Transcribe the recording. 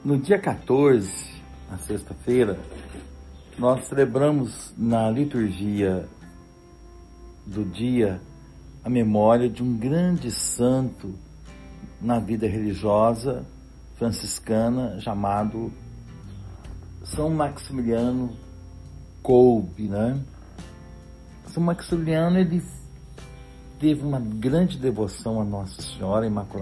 No dia 14, na sexta-feira, nós celebramos na liturgia do dia a memória de um grande santo na vida religiosa franciscana chamado São Maximiliano Kolbe, né? São Maximiliano, ele teve uma grande devoção a Nossa Senhora Imaculada